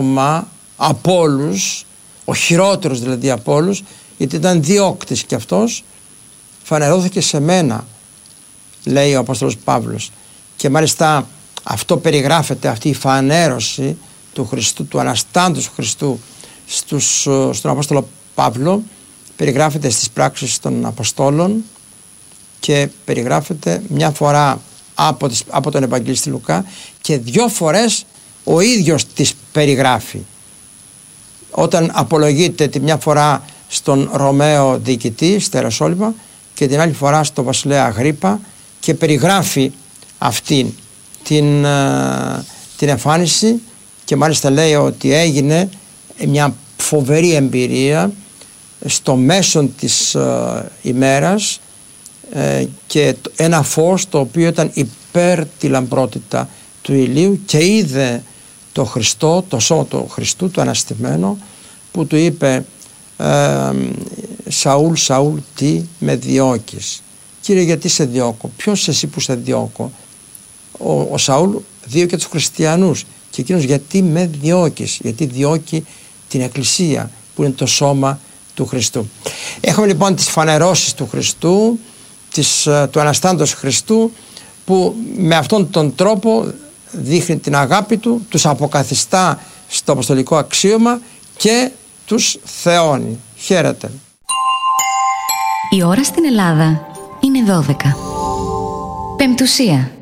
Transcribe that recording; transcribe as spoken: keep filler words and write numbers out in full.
Μα από όλους, ο χειρότερος δηλαδή από όλους, γιατί ήταν διώκτης κι αυτός, φανερώθηκε σε μένα, λέει ο Απόστολος Παύλος. Και μάλιστα αυτό περιγράφεται, αυτή η φανέρωση του Χριστού, του Αναστάντος Χριστού στους, στον Απόστολο Παύλο, περιγράφεται στις πράξεις των Αποστόλων και περιγράφεται μια φορά από, τις, από τον Ευαγγελιστή Λουκά και δύο φορές ο ίδιος τις περιγράφει. Όταν απολογείται τη μια φορά στον Ρωμαίο διοικητή, στη Ιεροσόλυμα, και την άλλη φορά στο βασιλέα Αγρίππα, και περιγράφει αυτήν την, την εμφάνιση, και μάλιστα λέει ότι έγινε μια φοβερή εμπειρία στο μέσον της ε, ημέρας ε, και ένα φως το οποίο ήταν υπέρ τη λαμπρότητα του ηλίου, και είδε το Χριστό, το σώμα του Χριστού, το αναστημένο, που του είπε ε, Σαούλ, Σαούλ, τι με διώκεις? Κύριε, γιατί σε διώκω? Ποιος εσύ που σε διώκω? Ο, ο Σαούλ δίωκε τους χριστιανούς, και εκείνος γιατί με διώκεις? Γιατί διώκει την Εκκλησία που είναι το σώμα του Χριστού. Έχουμε λοιπόν τις φανερώσεις του Χριστού, της, του Αναστάντος Χριστού, που με αυτόν τον τρόπο δείχνει την αγάπη του, τους αποκαθιστά στο αποστολικό αξίωμα και τους θεώνει. Χαίρετε. Η ώρα στην Ελλάδα είναι δώδεκα. Πεμπτουσία.